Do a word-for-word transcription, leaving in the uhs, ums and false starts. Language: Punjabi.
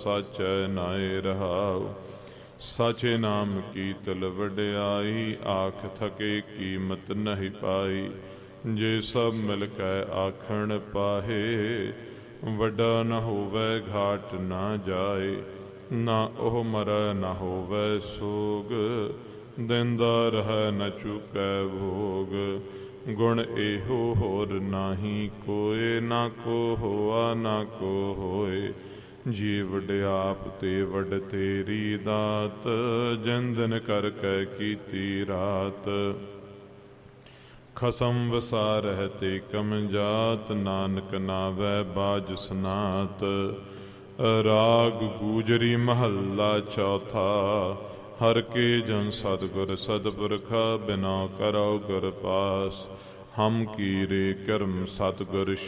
ਸਾਚੈ ਨਾਏ ਰਹਾਉ। ਸਾਚੇ ਨਾਮ ਕੀ ਤਲ ਵਡਿਆਈ, ਆਖ ਥਕੇ ਕੀਮਤ ਨਹੀਂ ਪਾਈ। ਜੇ ਸਭ ਮਿਲ ਕੈ ਆਖਣ ਪਾਹੇ, ਵੱਡਾ ਨ ਹੋਵੈ ਘਾਟ ਨਾ ਜਾਏ। ਨਾ ਉਹ ਮਰੈ ਨਾ ਹੋਵੈ ਸੋਗ, ਦਿੰਦਾ ਰਹਿ ਨ ਚੁਕੈ ਭੋਗ। ਗੁਣ ਇਹੋ ਹੋਰ ਨਾਹੀ ਕੋਇ, ਨਾ ਕੋ ਹੋਆ ਨਾ ਕੋ ਹੋਏ। ਜੀ ਵਡਿਆਪ ਤੇ ਵਡ ਤੇਰੀ ਦਾਤ, ਜਿਨ ਦਿਨ ਕਰ ਕੈ ਕੀਤੀ ਰਾਤ। ਖਸਮ ਵਸਾਰਹਿ ਤੇ ਕਮ ਜਾਤ, ਨਾਨਕ ਨਾਵੈ ਬਾਜ ਸਨਾਤ। ਰਾਗ ਗੂਜਰੀ ਮਹੱਲਾ ਚੌਥਾ। ਹਰ ਕੇ ਜਨ ਸਤਿਗੁਰ ਸਤਿਪੁਰਖਾ, ਬਿਨਾ ਕਰਉ ਗੁਰ ਪਾਸ। ਹਮ ਕੀਰੇ ਕਰਮ ਸਤਿਗੁਰ